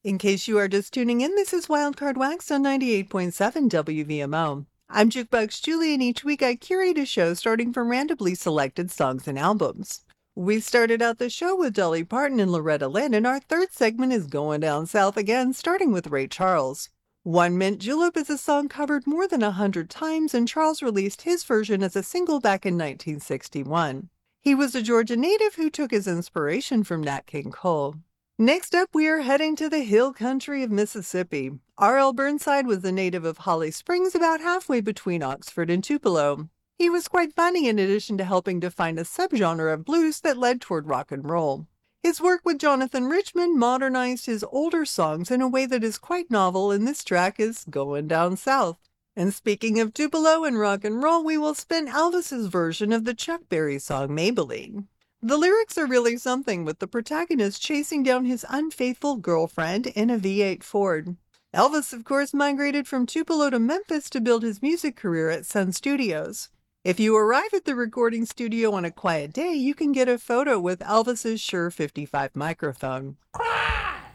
In case you are just tuning in, this is Wildcard Wax on 98.7 WVMO. I'm Jukebox Julie, and each week I curate a show starting from randomly selected songs and albums. We started out the show with Dolly Parton and Loretta Lynn, and our third segment is going down south again, starting with Ray Charles. One Mint Julep is a song covered more than 100 times, and Charles released his version as a single back in 1961. He was a Georgia native who took his inspiration from Nat King Cole. Next up, we are heading to the hill country of Mississippi. R.L. Burnside was a native of Holly Springs, about halfway between Oxford and Tupelo. He was quite funny in addition to helping define a subgenre of blues that led toward rock and roll. His work with Jonathan Richman modernized his older songs in a way that is quite novel, and this track is Going Down South. And speaking of Tupelo and rock and roll, we will spin Elvis's version of the Chuck Berry song Maybelline. The lyrics are really something, with the protagonist chasing down his unfaithful girlfriend in a V8 Ford. Elvis, of course, migrated from Tupelo to Memphis to build his music career at Sun Studios. If you arrive at the recording studio on a quiet day, you can get a photo with Elvis's Shure 55 microphone.